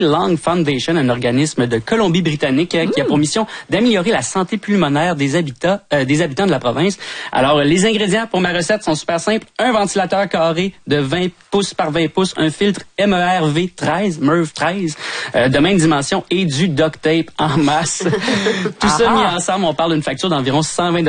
Lung Foundation, un organisme de Colombie-Britannique qui a pour mission d'améliorer la santé pulmonaire des habitants de la province. Alors, les ingrédients pour ma recette sont super simples. Un ventilateur carré de 20 pouces par 20 pouces, un filtre MERV 13 de même dimension et du duct tape en masse. Tout ça mis ensemble, on parle d'une facture d'environ 120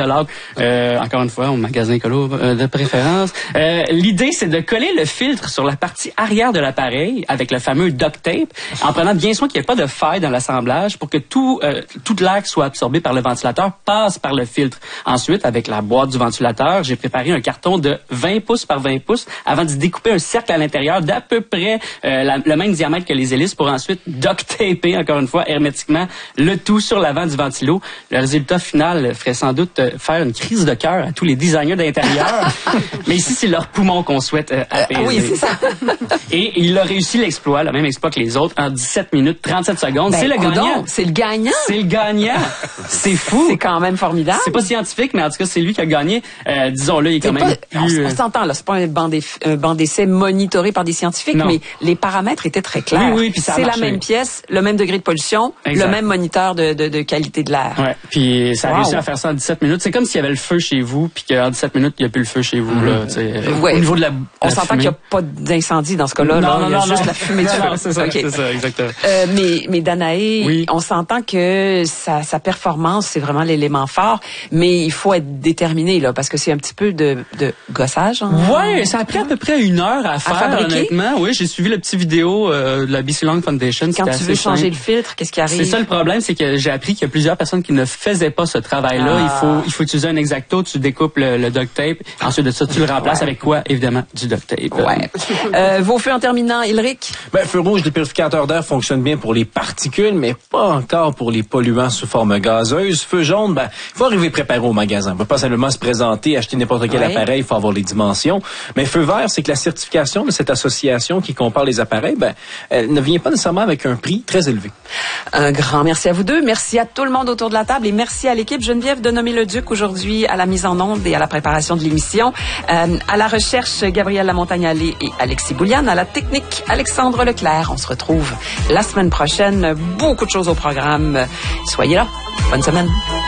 $. Encore une fois, au magasin écolo de préférence. L'idée, c'est de coller le filtre sur la partie arrière de l'appareil avec le fameux duct tape, en prenant bien soin qu'il n'y ait pas de faille dans l'assemblage pour que tout l'air qui soit absorbé par le ventilateur passe par le filtre. Ensuite, avec la boîte du ventilateur, j'ai préparé un carton de 20 pouces par 20 pouces avant d'y découper un cercle à l'intérieur d'à peu près le même diamètre que les hélices pour ensuite duct-taper, encore une fois, hermétiquement, le tout sur l'avant du ventilo. Le résultat final ferait sans doute faire une crise de cœur à tous les designers d'intérieur. Mais ici, c'est leur poumon qu'on souhaite apaiser. Oui, c'est ça. Et il a réussi l'exploit, le même exploit que les autres, en 17 minutes 37 secondes. C'est le gagnant. C'est le gagnant. C'est le gagnant. C'est fou. C'est quand même formidable. C'est pas scientifique, mais en tout cas, c'est lui qui a gagné. Disons-le, il est quand même plus... On s'entend, là, c'est pas un banc d'essai monitoré par des scientifiques, mais les paramètres étaient très clairs. Oui, puis ça a c'est marché. La même pièce, le même degré de pollution, le même moniteur de qualité de l'air. Ouais, puis ça a réussi à faire ça en 17 minutes. C'est comme s'il y avait le feu chez vous, puis qu'en 17 minutes, il n'y a plus le feu chez vous. Là, au niveau de la on s'entend qu'il n'y a pas d'incendie dans ce cas-là. Non, il y a juste la fumée du feu. C'est ça, c'est ça, exactement. Mais Danae, on s'entend que sa performance, c'est vraiment l'élément fort, mais il faut être déterminé, là, parce que c'est un petit peu de gossage. Ouais, ça a pris à peu près 1 heure à faire, honnêtement. Oui, j'ai suivi la petite vidéo de la BC Lung Foundation. Quand tu veux changer le filtre, qu'est-ce qui arrive? C'est ça le problème, c'est que j'ai appris qu'il y a plusieurs personnes qui ne faisaient pas ce travail-là. Il faut utiliser un X-Acto, tu découpes le duct tape, ensuite de ça, tu le remplaces avec quoi? Évidemment, du duct tape. Ouais. Vos feux en terminant, Ilric? Feu rouge, les purificateurs d'air fonctionnent bien pour les particules, mais pas encore pour les polluants sous forme gazeuse. Feu jaune, il faut arriver préparé au magasin. On peut pas simplement se présenter, acheter n'importe quel appareil, il faut avoir les dimensions. Mais feu vert, c'est que la certification de cette association qui compare les appareils, elle ne vient pas nécessairement avec un prix très élevé. Un grand merci à vous deux. Merci à tout le monde autour de la table et merci à l'équipe Geneviève de Nommer-le-Duc aujourd'hui à la mise en onde et à la préparation de l'émission. À la recherche, Gabrielle Lamontagne-Allé et Alexis Bouliane. À la technique, Alexandre Leclerc. On se retrouve la semaine prochaine. Beaucoup de choses au programme. Soyez là. Bonne semaine.